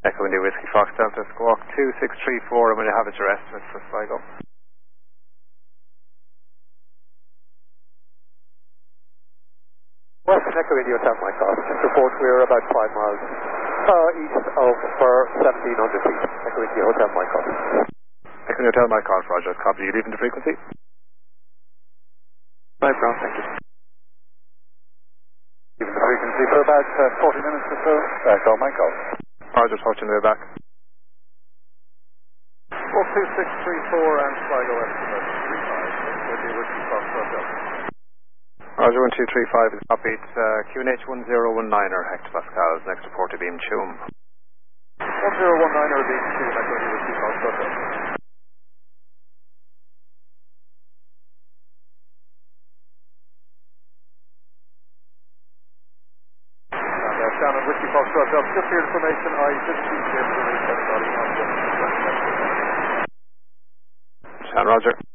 Echo India Whiskey Fox Delta Squawk 2634, and will you have it your estimate for Sligo? Western Echo India Hotel Mike Golf. Just report we're about 5 miles east of for 1700 feet. Echo India Hotel Mike Golf. Echo India Hotel Mike Golf, Roger. Copy. You leaving the frequency? Right, Brown, thank you. Leaving the frequency for about 40 minutes or so. Go Mike Golf. Roger, talk to you on the way back. 2634 and Sligo estimate 35. With the Whiskey Fox Hotel. Roger, 1235 is copied. QNH 1019er hectopascals next to Portabeam Tuam. 1019er being Tuam, Echo India Whiskey Fox Hotel. Shannon, Whiskey Fox Hotel. Just for your information, I didn't see the information anybody on this. Shannon, Roger.